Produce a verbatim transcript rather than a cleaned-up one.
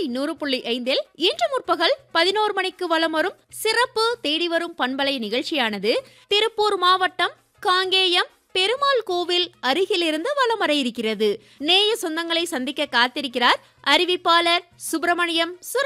நூறு புள்ளி ஐந்தில் இன்று முற்பகல் பதினோரு மணிக்கு வலம் வரும் சிறப்பு தேடி வரும் பண்பலை நிகழ்ச்சியானது திருப்பூர் மாவட்டம் காங்கேயம் பெருமாள் கோவில் அருகிலிருந்து வலம் வர இருக்கிறது. நேய சொந்தங்களை சந்திக்க காத்திருக்கிறார் அறிவிப்பாளர் சுப்பிரமணியம்.